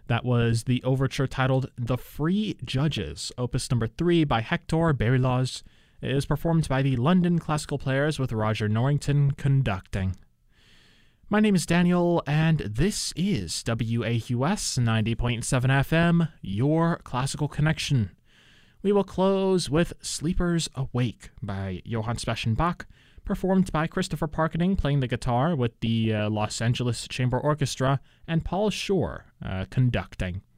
That was the overture titled The Free Judges, opus number 3 by Hector Berlioz. It is performed by the London Classical Players with Roger Norrington conducting. My name is Daniel, and this is WAUS 90.7 FM, your classical connection. We will close with Sleepers Awake by Johann Sebastian Bach, performed by Christopher Parkening playing the guitar with the Los Angeles Chamber Orchestra and Paul Shore conducting.